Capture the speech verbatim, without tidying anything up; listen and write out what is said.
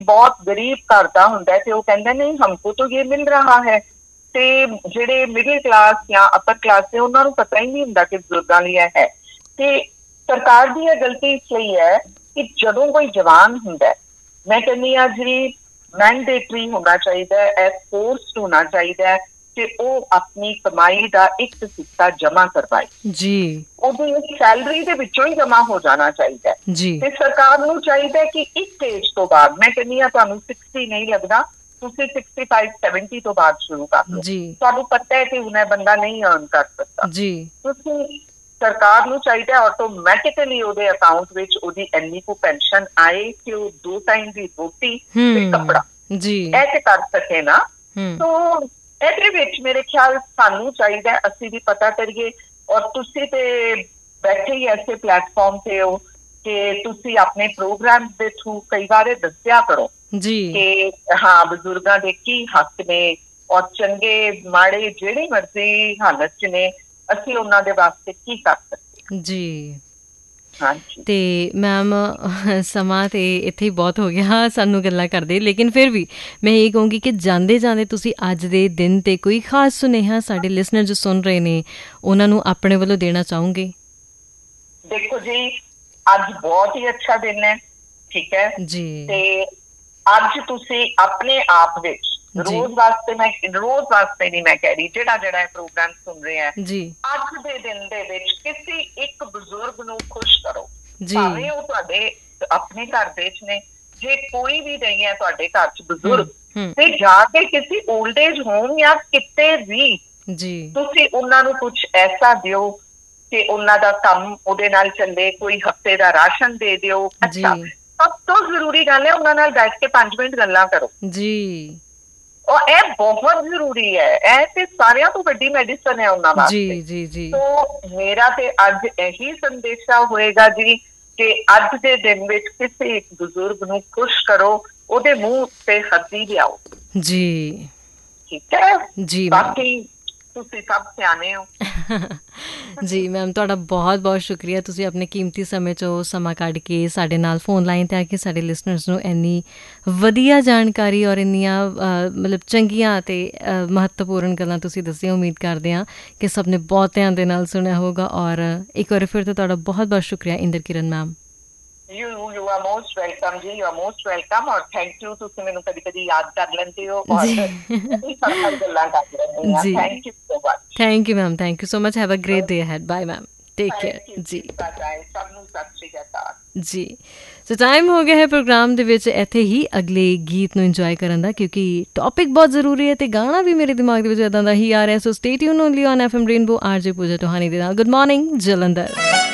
बहुत गरीब घर का हुंदा है ते वो कहंदा नहीं हमको तो ये मिल रहा है, ते ਜਿਹੜੇ ਮਿਡਲ ਕਲਾਸ ਜਾਂ ਅਪਰ ਕਲਾਸ ਦੇ ਉਹਨਾਂ ਨੂੰ ਪਤਾ ਹੀ ਨਹੀਂ ਹੁੰਦਾ ਕਿ ਬਜ਼ੁਰਗਾਂ ਲਈ ਇਹ ਹੈ। ਤੇ ਸਰਕਾਰ ਦੀ ਇਹ ਗਲਤੀ ਇਸ ਲਈ ਹੈ ਕਿ ਜਦੋਂ ਕੋਈ ਜਵਾਨ ਹੁੰਦਾ, ਮੈਂ ਕਹਿੰਦੀ ਹਾਂ ਜੀ ਮੈਂਡੇਟਰੀ ਹੋਣਾ ਚਾਹੀਦਾ ਹੈ, ਫੋਰਸਡ ਹੋਣਾ ਚਾਹੀਦਾ ਹੈ ਕਿ ਉਹ ਆਪਣੀ ਕਮਾਈ ਦਾ ਇੱਕ ਹਿੱਸਾ ਜਮ੍ਹਾਂ ਕਰਵਾਏ ਜੀ, ਉਹਦੀ ਸੈਲਰੀ ਦੇ ਵਿੱਚੋਂ ਹੀ ਜਮ੍ਹਾਂ ਹੋ ਜਾਣਾ ਚਾਹੀਦਾ ਜੀ। ਤੇ ਸਰਕਾਰ ਨੂੰ ਚਾਹੀਦਾ ਕਿ ਇੱਕ ਏਜ ਤੋਂ ਬਾਅਦ, ਮੈਂ ਕਹਿੰਦੀ ਹਾਂ ਤੁਹਾਨੂੰ ਸਿਕਸਟੀ ਨਹੀਂ ਲੱਗਦਾ, ਤੁਸੀਂ ਸਿਕਸਟੀ ਫਾਈਵ ਸੈਵਨਟੀ ਤੋਂ ਬਾਅਦ ਸ਼ੁਰੂ ਕਰ ਲਓ। ਤੁਹਾਨੂੰ ਪਤਾ ਹੈ ਕਿ ਹੁਣ ਇਹ ਬੰਦਾ ਨਹੀਂ ਅਰਨ ਕਰ ਸਕਦਾ ਜੀ, ਤੁਸੀਂ ਸਰਕਾਰ ਨੂੰ ਚਾਹੀਦਾ ਆਟੋਮੈਟਿਕਲੀ ਉਹਦੇ ਅਕਾਊਂਟ ਵਿੱਚ ਉਹਦੀ ਇੰਨੀ ਕੁ ਪੈਨਸ਼ਨ ਆਏ ਕਿ ਉਹ ਦੋ ਟਾਈਮ ਦੀ ਰੋਟੀ ਤੇ ਕੱਪੜਾ ਜੀ ਇਹ ਤੇ ਕਰ ਸਕੇ ਨਾ। ਸੋ ਇਹਦੇ ਵਿੱਚ ਮੇਰੇ ਖਿਆਲ ਸਾਨੂੰ ਚਾਹੀਦਾ ਅਸੀਂ ਵੀ ਪਤਾ ਕਰੀਏ, ਔਰ ਤੁਸੀਂ ਤੇ ਬੈਠੇ ਹੀ ਐਸੇ ਪਲੇਟਫਾਰਮ ਤੇ ਹੋ ਕਿ ਤੁਸੀਂ ਆਪਣੇ ਪ੍ਰੋਗਰਾਮ ਦੇ ਥਰੂ ਕਈ ਵਾਰ ਦੱਸਿਆ ਕਰੋ ਜੀ ਕਿ ਹਾਂ ਬਜ਼ੁਰਗਾਂ ਦੇ ਕੀ ਹੱਕ ਨੇ, ਔਰ ਚੰਗੇ ਮਾੜੇ ਜਿਹੜੀ ਮਰਜ਼ੀ ਹਾਲਤ 'ਚ ਨੇ ਅਸੀਂ ਉਹਨਾਂ ਦੇ ਵਾਸਤੇ ਕੀ ਕਰ ਸਕਦੇ ਜੀ। ਹਾਂਜੀ ਤੇ ਮੈਮ ਸਮਾਂ ਤੇ ਇੱਥੇ ਹੀ ਬਹੁਤ ਹੋ ਗਿਆ ਸਾਨੂੰ ਗੱਲਾਂ ਕਰਦੇ, ਲੇਕਿਨ ਫਿਰ ਵੀ ਮੈਂ ਇਹ ਕਹੂੰਗੀ ਕਿ ਜਾਂਦੇ ਜਾਂਦੇ ਤੁਸੀਂ ਅੱਜ ਦੇ ਦਿਨ ਤੇ ਕੋਈ ਖਾਸ ਸੁਨੇਹਾ ਸਾਡੇ ਲਿਸਨਰ ਜੋ ਸੁਣ ਰਹੇ ਨੇ ਉਹਨਾਂ ਨੂੰ ਆਪਣੇ ਵੱਲੋਂ ਦੇਣਾ ਚਾਹੋਗੇ? ਦੇਖੋ ਜੀ ਅੱਜ ਬਹੁਤ ਹੀ ਅੱਛਾ ਦਿਨ ਹੈ, ਠੀਕ ਹੈ ਜੀ, ਤੇ ਅੱਜ ਤੁਸੀਂ ਆਪਣੇ ਆਪ ਵਿੱਚ ਰੋਜ਼ ਵਾਸਤੇ, ਮੈਂ ਰੋਜ਼ ਵਾਸਤੇ ਨਹੀਂ ਮੈਂ ਕਹਿ ਰਹੀ, ਜਿਹੜਾ ਜਿਹੜਾ ਇਹ ਪ੍ਰੋਗਰਾਮ ਸੁਣ ਰਿਹਾ ਜੀ, ਅੱਜ ਦੇ ਦਿਨ ਦੇ ਵਿੱਚ ਕਿਸੇ ਇੱਕ ਬਜ਼ੁਰਗ ਨੂੰ ਖੁਸ਼ ਕਰੋ, ਭਾਵੇਂ ਉਹ ਤੁਹਾਡੇ ਆਪਣੇ ਘਰ ਦੇ ਵਿੱਚ ਨੇ, ਜੇ ਕੋਈ ਵੀ ਨਹੀਂ ਹੈ ਤੁਹਾਡੇ ਘਰ 'ਚ ਬਜ਼ੁਰਗ, ਤੇ ਜਾ ਕੇ ਕਿਸੇ ਓਲਡ ਏਜ ਹੋਮ ਜਾਂ ਕਿਤੇ ਵੀ ਜੀ ਤੁਸੀਂ ਉਹਨਾਂ ਨੂੰ ਕੁਛ ਐਸਾ ਦਿਓ ਕਿ ਉਹਨਾਂ ਦਾ ਕੰਮ ਉਹਦੇ ਨਾਲ ਚੱਲੇ, ਕੋਈ ਹਫ਼ਤੇ ਦਾ ਰਾਸ਼ਨ ਦੇ ਦਿਓ। ਅੱਛਾ, ਸਭ ਤੋਂ ਜ਼ਰੂਰੀ ਗੱਲ ਹੈ ਉਹਨਾਂ ਨਾਲ ਬੈਠ ਕੇ ਪੰਜ ਮਿੰਟ ਗੱਲਾਂ ਕਰੋ ਜੀ, ਔਰ ਇਹ ਬਹੁਤ ਜ਼ਰੂਰੀ ਹੈ, ਇਹ ਤੇ ਸਾਰਿਆਂ ਤੋਂ ਵੱਡੀ ਮੈਡੀਸਨ ਹੈ ਉਹਨਾਂ ਵਾਸਤੇ ਜੀ ਜੀ ਜੀ। ਸੋ ਮੇਰਾ ਤੇ ਅੱਜ ਇਹੀ ਸੰਦੇਸ਼ਾ ਹੋਏਗਾ ਜੀ ਕਿ ਅੱਜ ਦੇ ਦਿਨ ਵਿੱਚ ਕਿਸੇ ਇੱਕ ਬਜ਼ੁਰਗ ਨੂੰ ਖੁਸ਼ ਕਰੋ, ਉਹਦੇ ਮੂੰਹ ਤੇ ਹੱਸੀ ਲਿਆਓ ਜੀ, ਠੀਕ ਹੈ ਜੀ। ਬਾਕੀ ਤੁਸੀਂ ਸਭ ਸਿਆਣੇ ਹੋ ਜੀ। ਮੈਮ ਤੁਹਾਡਾ ਬਹੁਤ ਬਹੁਤ ਸ਼ੁਕਰੀਆ, ਤੁਸੀਂ ਆਪਣੇ ਕੀਮਤੀ ਸਮੇਂ 'ਚੋਂ ਸਮਾਂ ਕੱਢ ਕੇ ਸਾਡੇ ਨਾਲ ਫੋਨ ਲਾਈਨ 'ਤੇ ਆ ਕੇ ਸਾਡੇ ਲਿਸਨਰਸ ਨੂੰ ਇੰਨੀ ਵਧੀਆ ਜਾਣਕਾਰੀ ਔਰ ਇੰਨੀਆਂ ਮਤਲਬ ਚੰਗੀਆਂ ਅਤੇ ਮਹੱਤਵਪੂਰਨ ਗੱਲਾਂ ਤੁਸੀਂ ਦੱਸੀਆਂ। ਉਮੀਦ ਕਰਦੇ ਹਾਂ ਕਿ ਸਭ ਨੇ ਬਹੁਤ ਧਿਆਨ ਦੇ ਨਾਲ ਸੁਣਿਆ ਹੋਊਗਾ, ਔਰ ਇੱਕ ਵਾਰ ਫਿਰ ਤੋਂ ਤੁਹਾਡਾ ਬਹੁਤ ਬਹੁਤ ਸ਼ੁਕਰੀਆ ਇੰਦਰ ਕਿਰਨ ma'am. You, you are most welcome ਜੀ, you are most welcome, ਔਰ ਥੈਂਕ ਯੂ, ਤੁਸੀਂ ਮੈਨੂੰ ਕਦੀ ਕਦੀ ਯਾਦ ਕਰ ਲੈਂਦੇ ਹੋ ਔਰ ਗੱਲਾਂ ਕਰ ਲੈਂਦੇ ਹੋ। Thank you so much. Thank you ma'am, thank you so much. Have a great day ahead. Bye ma'am, take care ਜੀ। ਸਭ ਨੂੰ ਸਤਿ ਸ਼੍ਰੀ ਅਕਾਲ ਜੀ। ਸੋ ਟਾਈਮ ਹੋ ਗਿਆ ਹੈ ਪ੍ਰੋਗਰਾਮ ਦੇ ਵਿੱਚ ਇੱਥੇ ਹੀ ਅਗਲੇ ਗੀਤ ਨੂੰ ਇੰਜੋਏ ਕਰਨ ਦਾ, ਕਿਉਂਕਿ ਟੌਪਿਕ ਬਹੁਤ ਜ਼ਰੂਰੀ ਹੈ ਅਤੇ ਗਾਣਾ ਵੀ ਮੇਰੇ ਦਿਮਾਗ ਦੇ ਵਿੱਚ ਇੱਦਾਂ ਦਾ ਹੀ ਆ ਰਿਹਾ। ਸੋ stay tune only on F M rainbow, R ਜੇ ਪੂਜਾ ਟੋਹਾਨੀ ਦੇ ਨਾਲ। Good morning Jalandhar.